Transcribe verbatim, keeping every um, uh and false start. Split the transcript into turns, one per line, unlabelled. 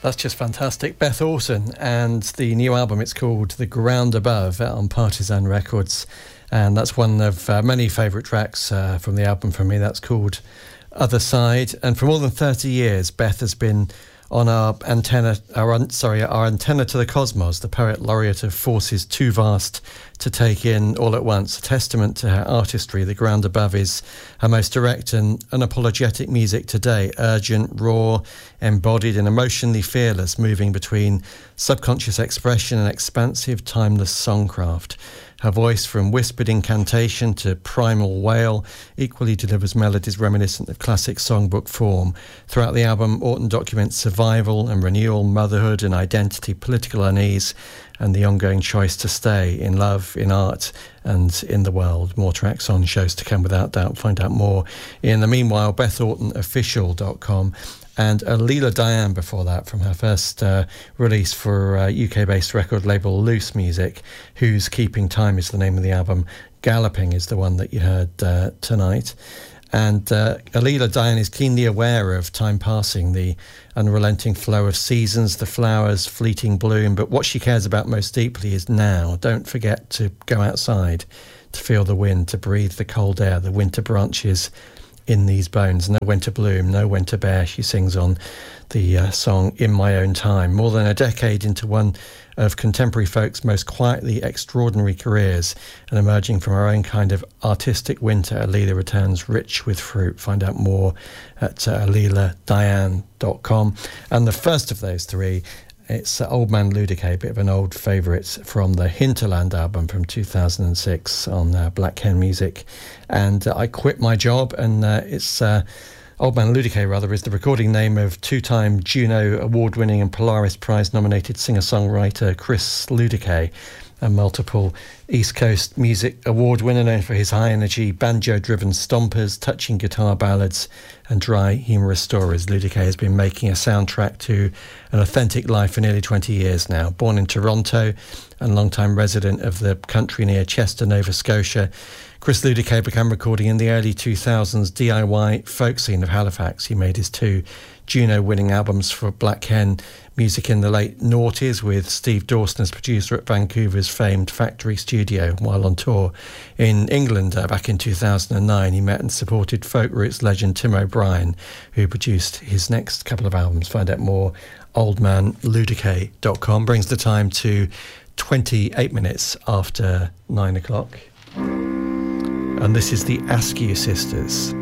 That's just fantastic. Beth Orton, and the new album, it's called The Ground Above, out on Partisan Records. And that's one of uh, many favourite tracks uh, from the album for me. That's called Other Side. And for more than thirty years, Beth has been on our antenna, our un, sorry, our antenna to the cosmos, the poet laureate of forces too vast to take in all at once. A testament to her artistry. The Ground Above is her most direct and unapologetic music today. Urgent, raw, embodied and emotionally fearless, moving between subconscious expression and expansive, timeless songcraft. Her voice, from whispered incantation to primal wail, equally delivers melodies reminiscent of classic songbook form. Throughout the album, Orton documents survival and renewal, motherhood and identity, political unease, and the ongoing choice to stay in love, in art, and in the world. More tracks on shows to come, without doubt. Find out more in the meanwhile, beth orton official dot com. And Alila Diane before that, from her first uh, release for uh, U K-based record label Loose Music, Who's Keeping Time is the name of the album. Galloping is the one that you heard uh, tonight. And uh, Alila Diane is keenly aware of time passing, the unrelenting flow of seasons, the flowers, fleeting bloom. But what she cares about most deeply is now. Don't forget to go outside, to feel the wind, to breathe the cold air, the winter branches in these bones. Know when to bloom, know when to bear, she sings on the uh, song In My Own Time. More than a decade into one of contemporary folk's most quietly extraordinary careers, and emerging from her own kind of artistic winter, Alila returns rich with fruit. Find out more at uh, alila diane dot com. And the first of those three, it's uh, Old Man Ludique, a bit of an old favourite from the Hinterland album from two thousand six on uh, Black Hen Music. And uh, I Quit My Job, and uh, it's uh, Old Man Ludique, rather, is the recording name of two-time Juno award-winning and Polaris Prize-nominated singer-songwriter Chris Ludique, a multiple East Coast Music Award winner known for his high-energy, banjo-driven stompers, touching guitar ballads and dry, humorous stories. Ludique has been making a soundtrack to an authentic life for nearly twenty years now. Born in Toronto and long-time resident of the country near Chester, Nova Scotia, Chris Ludique began recording in the early two thousands D I Y folk scene of Halifax. He made his two Juno-winning albums for Black Hen Music in the late noughties, with Steve Dawson as producer at Vancouver's famed Factory Studio. While on tour in England uh, back in two thousand nine, he met and supported folk roots legend Tim O'Brien, who produced his next couple of albums. Find out more, old man ludique dot com. Brings the time to twenty-eight minutes after nine o'clock. And this is the Askew Sisters.